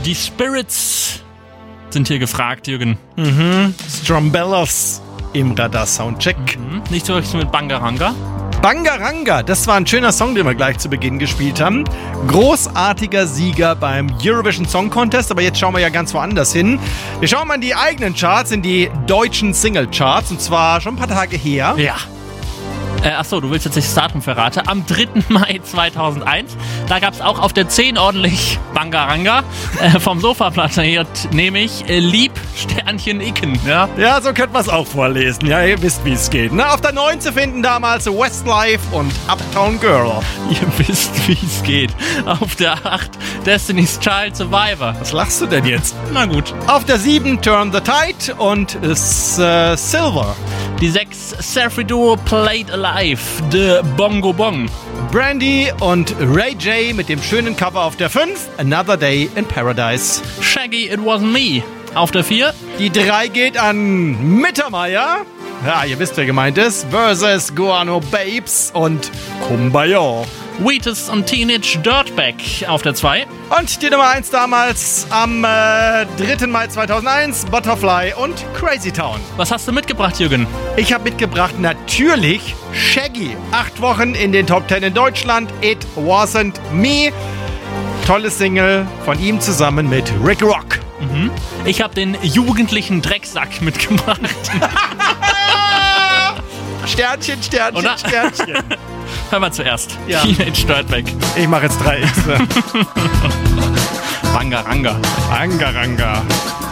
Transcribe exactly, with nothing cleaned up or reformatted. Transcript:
Die Spirits sind hier gefragt, Jürgen. Mhm. Strombellas im Radar-Soundcheck. Mhm. Nicht so richtig mit Bangaranga. Bangaranga, das war ein schöner Song, den wir gleich zu Beginn gespielt haben. Großartiger Sieger beim Eurovision Song Contest, aber jetzt schauen wir ja ganz woanders hin. Wir schauen mal in die eigenen Charts, in die deutschen Single-Charts, und zwar schon ein paar Tage her. Ja. Äh, achso, du willst jetzt nicht das Datum verraten. Am dritten Mai zweitausendeins, da gab es auch auf der zehn ordentlich Bangaranga. Äh, vom Sofaplatte nehme ich äh, Lieb Sternchen Icken. Ja? Ja, so könnte man es auch vorlesen. Ja, ihr wisst, wie es geht. Ne? Auf der neun zu finden damals Westlife und Uptown Girl. Ihr wisst, wie es geht. Auf der acht Destiny's Child Survivor. Was lachst du denn jetzt? Na gut. Auf der sieben Turn the Tide und ist, äh, Silver. Die sechs Selfie Duo Played Alive, The Bongo Bong. Brandy und Ray J mit dem schönen Cover auf der fünf, Another Day in Paradise. Shaggy, It Wasn't Me auf der vier. Die drei geht an Mittermeier. Ja, ihr wisst, wer gemeint ist. Versus Guano Babes und Kumbaya. Wheatus und Teenage Dirtbag auf der zwei. Und die Nummer eins damals am äh, dritten Mai zweitausendeins, Butterfly und Crazy Town. Was hast du mitgebracht, Jürgen? Ich habe mitgebracht natürlich Shaggy. Acht Wochen in den Top Ten in Deutschland. It Wasn't Me. Tolle Single von ihm zusammen mit Rick Rock. Mhm. Ich habe den jugendlichen Drecksack mitgebracht. Sternchen, Sternchen, Oder? Sternchen. Hören wir zuerst. Ja. Teenage Dirtbag. Ich mache jetzt drei X. Bangaranga. Bangaranga.